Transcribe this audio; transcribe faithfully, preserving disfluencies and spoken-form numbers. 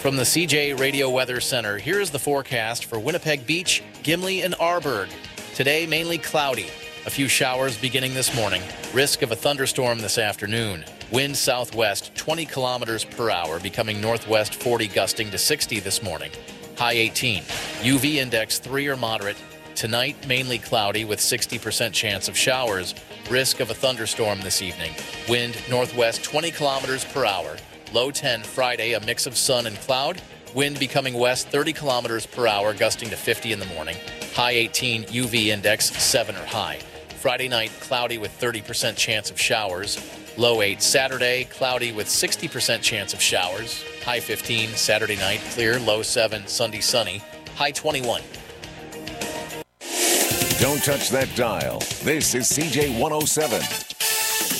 From the C J Radio Weather Center, here's the forecast for Winnipeg Beach, Gimli, and Arborg. Today, mainly cloudy. A few showers beginning this morning. Risk of a thunderstorm this afternoon. Wind southwest twenty kilometers per hour, becoming northwest forty, gusting to sixty this morning. High eighteen. U V index three or moderate. Tonight, mainly cloudy with sixty percent chance of showers. Risk of a thunderstorm this evening. Wind northwest twenty kilometers per hour. Low ten Friday, a mix of sun and cloud. Wind becoming west thirty kilometers per hour, gusting to fifty in the morning. High eighteen, U V index seven or high. Friday night, cloudy with thirty percent chance of showers. Low eight Saturday, cloudy with sixty percent chance of showers. High fifteen Saturday night, clear. Low seven Sunday, sunny. High twenty-one. Don't touch that dial. This is C J one oh seven.